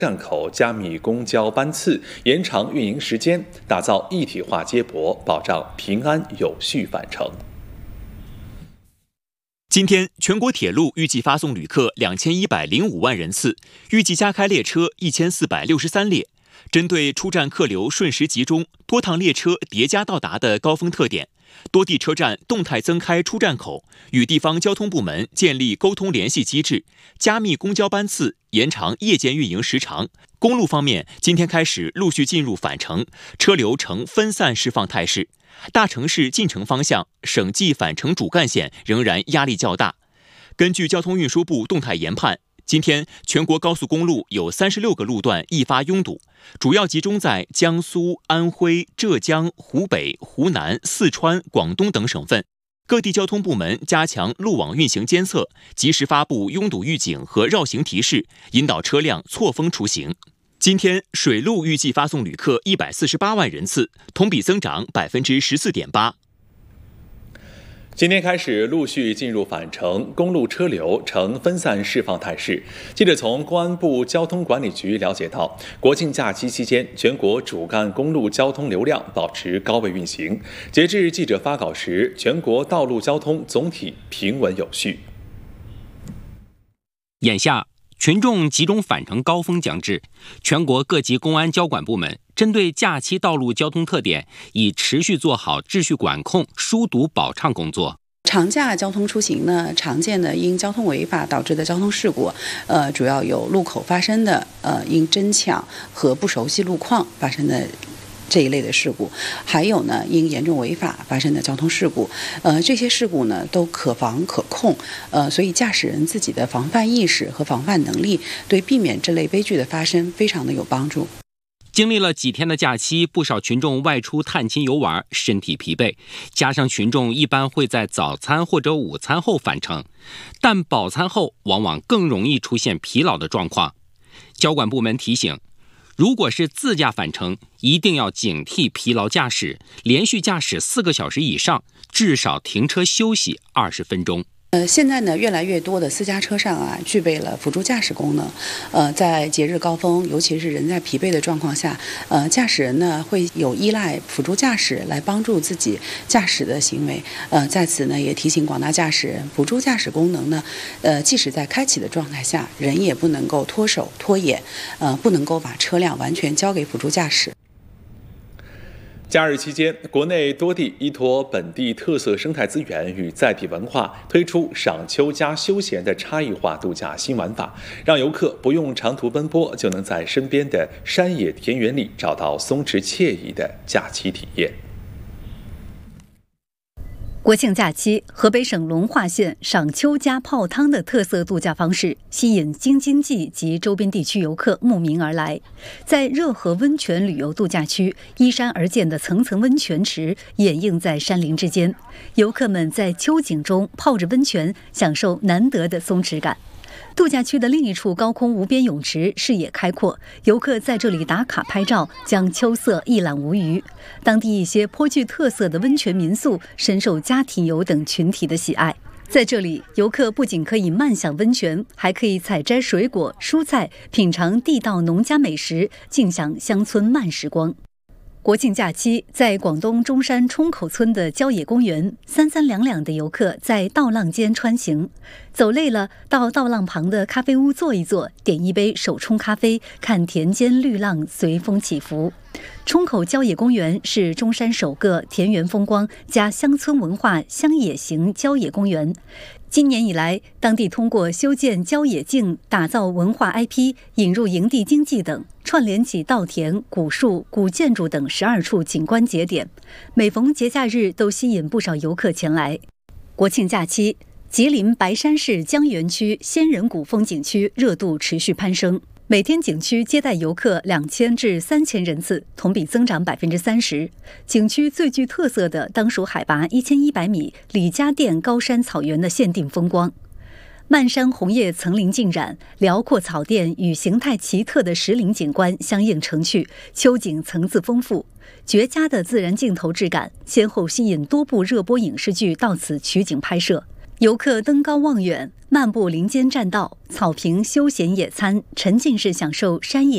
站口加密公交班次，延长运营时间，打造一体化接驳，保障平安有序返程。 今天，全国铁路预计发送旅客2105万人次，预计加开列车1463列。针对出站客流瞬时集中、多趟列车叠加到达的高峰特点，多地车站动态增开出站口，与地方交通部门建立沟通联系机制，加密公交班次，延长夜间运营时长。公路方面，今天开始陆续进入返程，车流呈分散释放态势。大城市进城方向、省际返程主干线仍然压力较大。根据交通运输部动态研判，今天全国高速公路有36个路段易发拥堵，主要集中在江苏、安徽、浙江、湖北、湖南、四川、广东等省份。各地交通部门加强路网运行监测，及时发布拥堵预警和绕行提示，引导车辆错峰出行。今天，水路预计发送旅客148万人次，同比增长14.8%。 今天开始陆续进入返程，公路车流呈分散释放态势。记者从公安部交通管理局了解到，国庆假期期间，全国主干公路交通流量保持高位运行。截至记者发稿时，全国道路交通总体平稳有序。 眼下，群众集中返程高峰将至，全国各级公安交管部门针对假期道路交通特点，已持续做好秩序管控、疏堵保畅工作。 长假交通出行呢，常见的因交通违法导致的交通事故，主要有路口发生的因争抢和不熟悉路况发生的这一类的事故，还有呢因严重违法发生的交通事故，这些事故呢都可防可控，所以驾驶人自己的防范意识和防范能力，对避免这类悲剧的发生非常的有帮助。 经历了几天的假期，不少群众外出探亲游玩，身体疲惫，加上群众一般会在早餐或者午餐后返程，但饱餐后往往更容易出现疲劳的状况。交管部门提醒，如果是自驾返程，一定要警惕疲劳驾驶，连续驾驶4个小时以上，至少停车休息20分钟。 现在呢，越来越多的私家车上啊，具备了辅助驾驶功能。在节日高峰，尤其是人在疲惫的状况下，驾驶人呢会有依赖辅助驾驶来帮助自己驾驶的行为。在此呢，也提醒广大驾驶人，辅助驾驶功能呢，即使在开启的状态下，人也不能够脱手脱眼，不能够把车辆完全交给辅助驾驶。 假日期间，国内多地依托本地特色生态资源与在地文化，推出赏秋加休闲的差异化度假新玩法，让游客不用长途奔波，就能在身边的山野田园里找到松弛惬意的假期体验。 国庆假期，河北省隆化县赏秋加泡汤的特色度假方式吸引京津冀及周边地区游客慕名而来。在热河温泉旅游度假区，依山而建的层层温泉池掩映在山林之间，游客们在秋景中泡着温泉，享受难得的松弛感。度假区的另一处高空无边泳池视野开阔，游客在这里打卡拍照，将秋色一览无余。当地一些颇具特色的温泉民宿深受家庭游等群体的喜爱。在这里，游客不仅可以慢享温泉，还可以采摘水果、蔬菜，品尝地道农家美食，尽享乡村慢时光。国庆假期，在广东中山冲口村的郊野公园，三三两两的游客在道浪间穿行，走累了，到道浪旁的咖啡屋坐一坐，点一杯手冲咖啡，看田间绿浪随风起伏。冲口郊野公园是中山首个田园风光加乡村文化乡野型郊野公园。今年以来，当地通过修建郊野径、打造文化 IP、引入营地经济等，串联起稻田、古树、古建筑等12处景观节点，每逢节假日都吸引不少游客前来。国庆假期，吉林白山市江源区仙人谷风景区热度持续攀升，每天景区接待游客2000至3000人次，同比增长30%。景区最具特色的当属海拔1100米李家店高山草原的限定风光。漫山红叶层林尽染，辽阔草甸与形态奇特的石林景观相映成趣，秋景层次丰富，绝佳的自然镜头质感，先后吸引多部热播影视剧到此取景拍摄。游客登高望远，漫步林间栈道，草坪休闲野餐，沉浸式享受山野